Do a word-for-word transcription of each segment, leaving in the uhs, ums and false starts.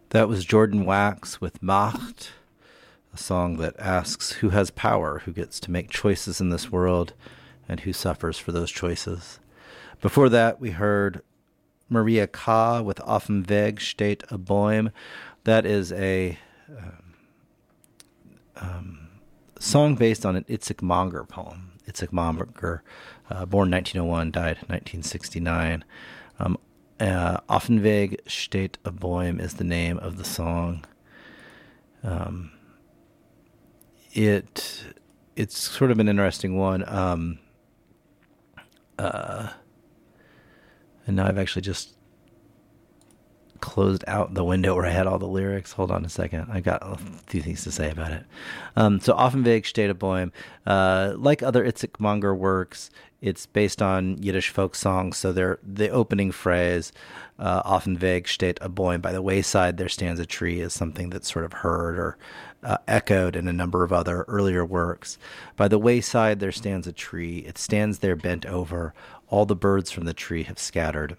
That was Jordan Wax with Macht, a song that asks who has power, who gets to make choices in this world, and who suffers for those choices. Before that, we heard Maria Ka with Auf dem Weg steht a Bäum. That is a um, um, song based on an Itzik Monger poem. Itzik Monger, uh, born nineteen oh one, died nineteen sixty-nine. Um, uh, Auf dem Weg steht a Bäum is the name of the song. Um, it it's sort of an interesting one. Um, uh, and now I've actually just closed out the window where I had all the lyrics. Hold on a second. I got a few things to say about it. Um, so Auf dem Weg steht a Bäum. Uh, like other Itzik Monger works, it's based on Yiddish folk songs. So they're, the opening phrase, uh, Auf dem Weg steht a Bäum, by the wayside there stands a tree, is something that's sort of heard or uh, echoed in a number of other earlier works. By the wayside there stands a tree. It stands there bent over. All the birds from the tree have scattered.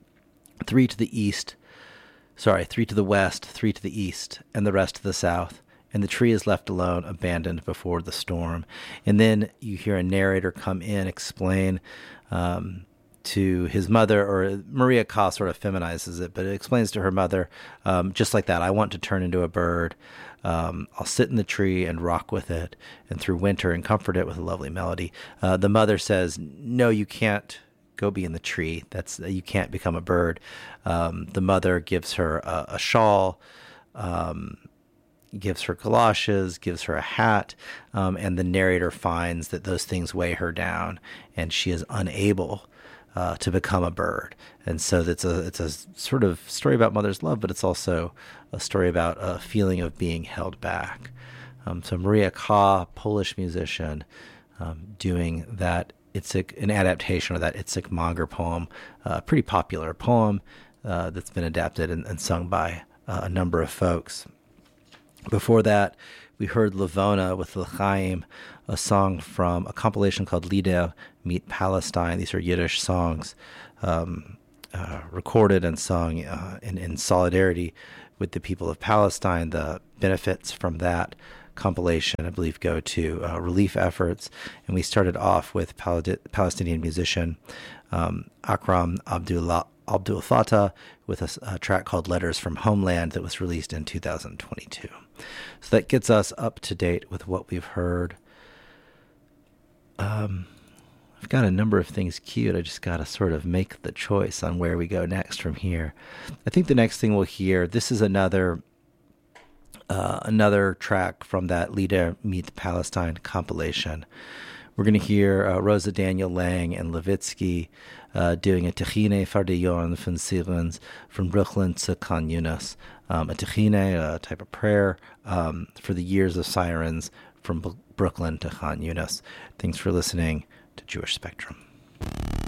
Three to the east, Sorry, three to the west, three to the east, and the rest to the south. And the tree is left alone, abandoned before the storm. And then you hear a narrator come in, explain um, to his mother, or Maria Ka sort of feminizes it, but it explains to her mother, um, just like that, I want to turn into a bird. Um, I'll sit in the tree and rock with it, and through winter and comfort it with a lovely melody. Uh, the mother says, no, you can't go be in the tree. That's you can't become a bird. Um, the mother gives her a, a shawl, um, gives her galoshes, gives her a hat, um, and the narrator finds that those things weigh her down, and she is unable uh, to become a bird. And so it's a it's a sort of story about mother's love, but it's also a story about a feeling of being held back. Um, so Maria Ka, Polish musician, um, doing that. Itzik, an adaptation of that Itzik Monger poem, a uh, pretty popular poem uh, that's been adapted and, and sung by uh, a number of folks. Before that, we heard Lavona with L'chaim, a song from a compilation called Lieder mit Palestine. These are Yiddish songs um, uh, recorded and sung uh, in, in solidarity with the people of Palestine. The benefits from that compilation, I believe, go to uh, relief efforts. And we started off with Pal- Palestinian musician um, Akram Abdullah, Abdul Fattah with a, a track called Letters from Homeland that was released in two thousand twenty-two. So that gets us up to date with what we've heard. Um, I've got a number of things queued. I just got to sort of make the choice on where we go next from here. I think the next thing we'll hear, this is another Uh, another track from that Lieder mit Palestine compilation. We're going to hear uh, Rosa Daniel Lang and Levitsky uh, doing a Techine Fardion von Sirens from Brooklyn to Khan Yunis. Um, a Techine, a type of prayer um, for the years of sirens from B- Brooklyn to Khan Yunis. Thanks for listening to Jewish Spectrum.